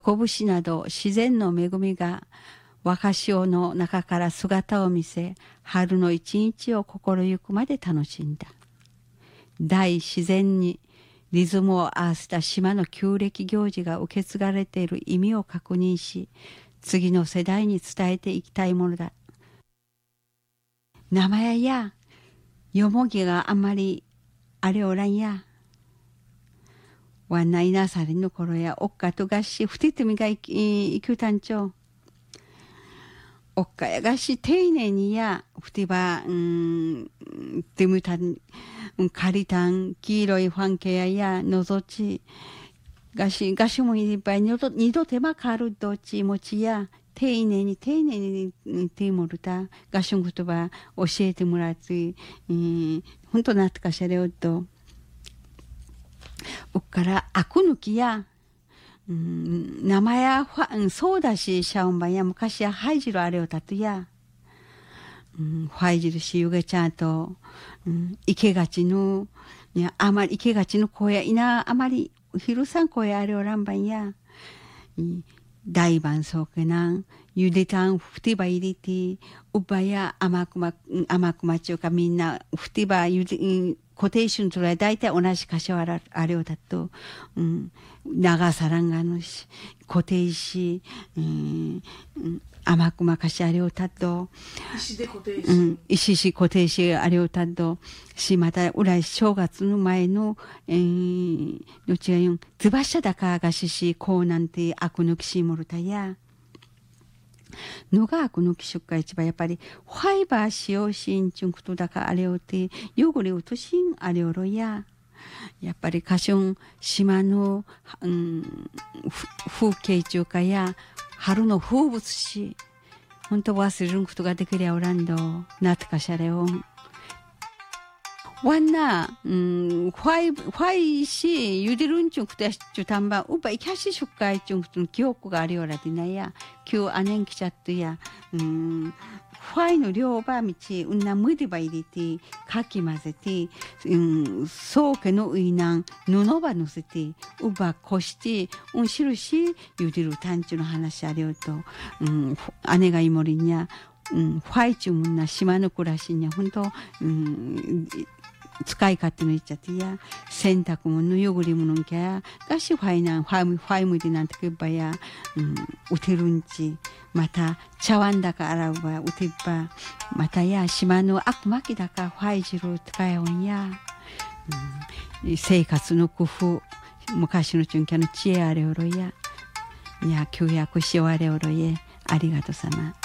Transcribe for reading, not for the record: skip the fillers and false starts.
拳など自然の恵みが若潮の中から姿を見せ、春の一日を心ゆくまで楽しんだ。大自然にリズムを合わせた島の旧暦行事が受け継がれている意味を確認し、次の世代に伝えていきたいものだ。生屋やよもぎがあんまりあれおらんや。わんないなされの頃やおっかとがしふててみがいくたんちょ。おっかやがし丁寧にやふてばてむたんかりたん黄色いファンケやのぞちがしもいっぱい二度手間かるどちもちや丁寧にてもるたがしんことば教えてもらってほんとなってかしゃれよとおっからあくぬきや名前やそうだしシャオンバンや昔やハイジルあれをたとやファイジルしゆげちゃんといけがちのあまりいけがちの声やいなあまり昼さん声あれをらんばんや大番そうけなんゆでたんふてば入れてうばや甘くまちゅうかみんなふてばゆで固定種とは大体同じ柏あれをだと、長さらんがのし固定し、甘くまかしあれをたと石で固定し、石し固定しあれをたとしまたうらい正月の前のどちらよんずばしゃだかがしこうなんてあくぬきしもるたやのがこの気色が一番やっぱりファイバー使用しんちゅんことだかあれをて汚れをとしんあれおろややっぱり歌唱島の、風景中華や春の風物詩本当忘れることができりゃおらんどなってかしゃれをわんな、ファイし、ゆでるんちゅんくとやしちゅたんば、うばいきゃししゅっかいちゅんくとの記憶があるよらでなや、きゅうあねんきちゃっとや、ファイの両ばみち、なむでば入れて、かき混ぜて、そうけのういなん、布ばのせて、うばこして、しるし、ゆでるたんちゅの話あれよと、姉がいもりにゃ、ファイチュムな島の暮らしには本当、使い勝手のいっちゃってや洗濯物の汚れ物んきゃがしファイムでなんてけばや、うてるんちまた茶碗だか洗うばうてばまたや島のあくまきだかファイジル使えおんや、生活の工夫昔のちゅんきゃの知恵あれおろやいや旧約しおあれおろえありがとさま。